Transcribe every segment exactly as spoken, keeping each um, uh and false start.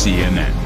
C N N.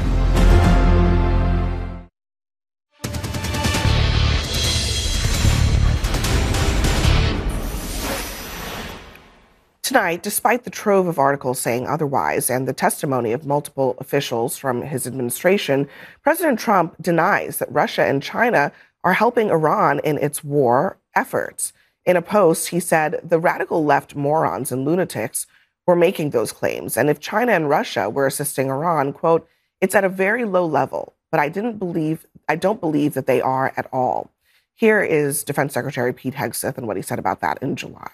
Tonight, despite the trove of articles saying otherwise and the testimony of multiple officials from his administration, President Trump denies that Russia and China are helping Iran in its war efforts. In a post, he said the radical left morons and lunatics were making those claims. And if China and Russia were assisting Iran, quote, it's at a very low level, but I didn't believe, I don't believe that they are at all. Here is Defense Secretary Pete Hegseth and what he said about that in July.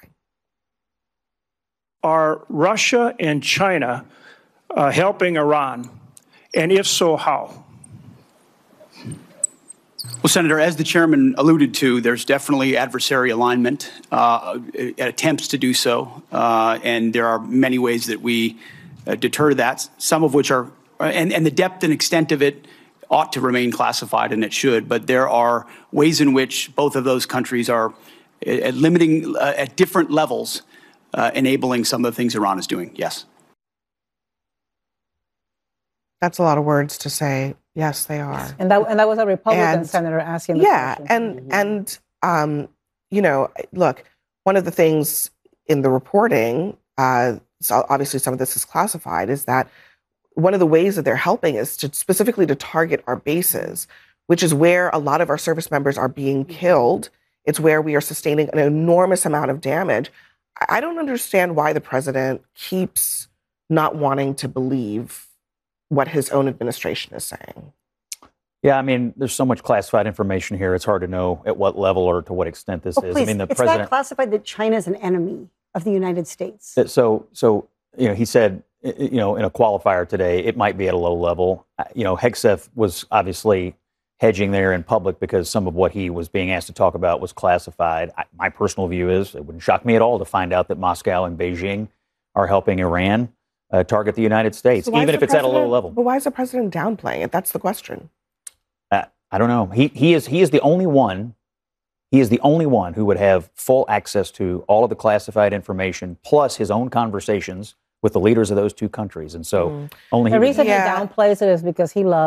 Are Russia and China uh, helping Iran? And if so, how? Well, Senator, as the chairman alluded to, there's definitely adversary alignment, uh, attempts to do so. Uh, and there are many ways that we uh, deter that, some of which are, and, and the depth and extent of it ought to remain classified, and it should. But there are ways in which both of those countries are uh, limiting uh, at different levels, uh, enabling some of the things Iran is doing. Yes. That's a lot of words to say. Yes, they are. And that and that was a Republican and, senator asking the yeah, question. and mm-hmm. and um, you know, look, one of the things in the reporting, uh, so obviously some of this is classified, is that one of the ways that they're helping is to specifically to target our bases, which is where a lot of our service members are being killed. It's where we are sustaining an enormous amount of damage. I don't understand why the president keeps not wanting to believe what his own administration is saying. Yeah, I mean, there's so much classified information here. It's hard to know at what level or to what extent this oh, is. Please, I mean, the it's president. not classified that China is an enemy of the United States. So, so you know, he said, you know, in a qualifier today, it might be at a low level. You know, Hegseth was obviously hedging there in public because some of what he was being asked to talk about was classified. I, my personal view is it wouldn't shock me at all to find out that Moscow and Beijing are helping Iran Uh, target the United States, so even if it's at a low level. But why is the president downplaying it? That's the question. Uh, I don't know. He he is he is the only one. He is the only one who would have full access to all of the classified information, plus his own conversations with the leaders of those two countries. And so, mm. only the he reason would, he yeah. downplays it is because he loves.